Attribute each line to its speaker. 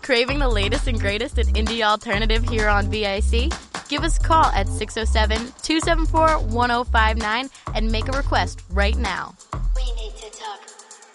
Speaker 1: Craving the latest and greatest in indie alternative here on VIC? Give us a call at 607-274-1059 and make a request right now.
Speaker 2: We need to talk.